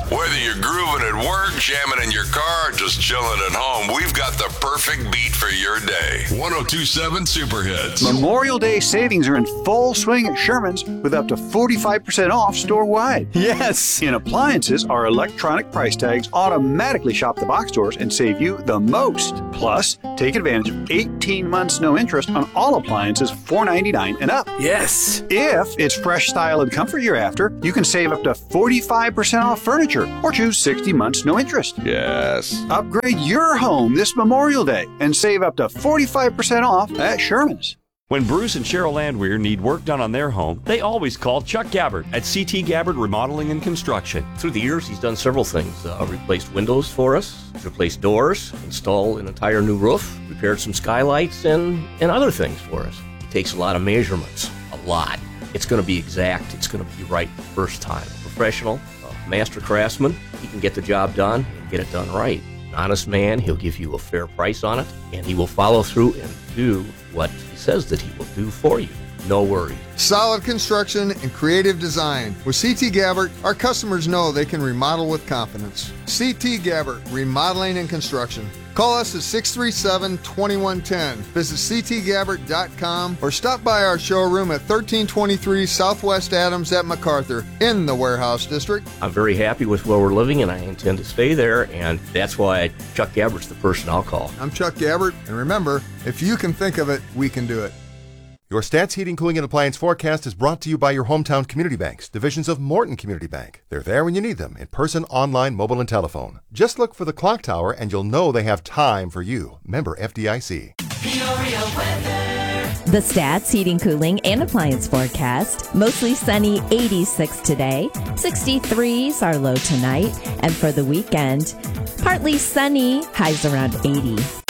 Whether you're grooving at work, jamming in your car, or just chilling at home, we've got the perfect beat for your day. 102.7 Super Hits. Memorial Day savings are in full swing at Sherman's with up to 45% off store-wide. Yes! In appliances, our electronic price tags automatically shop the box stores and save you the most. Plus, take advantage of 18 months no interest on all appliances $4.99 and up. Yes! If it's fresh style and comfort you're after, you can save up to 45% off furniture or choose 60 months no interest. Yes. Upgrade your home this Memorial Day and save up to 45% off at Sherman's. When Bruce and Cheryl Landwehr need work done on their home, they always call Chuck Gabbard at CT Gabbard Remodeling and Construction. Through the years, he's done several things. Replaced windows for us, replaced doors, installed an entire new roof, repaired some skylights, and other things for us. He takes a lot of measurements, a lot. It's going to be exact. It's going to be right the first time. A professional, a master craftsman, he can get the job done and get it done right. An honest man, he'll give you a fair price on it, and he will follow through and do what he says that he will do for you. No worries. Solid construction and creative design. With CT Gabbard, our customers know they can remodel with confidence. CT Gabbard, Remodeling and Construction. Call us at 637-2110. Visit ctgabbard.com or stop by our showroom at 1323 Southwest Adams at MacArthur in the Warehouse District. I'm very happy with where we're living, and I intend to stay there, and that's why Chuck Gabbard's the person I'll call. I'm Chuck Gabbard, and remember, if you can think of it, we can do it. Your Stats Heating, Cooling, and Appliance forecast is brought to you by your hometown community banks, divisions of Morton Community Bank. They're there when you need them, in person, online, mobile, and telephone. Just look for the clock tower and you'll know they have time for you. Member FDIC. The Stats Heating, Cooling, and Appliance forecast. Mostly sunny, 86 today. 63s are low tonight. And for the weekend, partly sunny, highs around 80.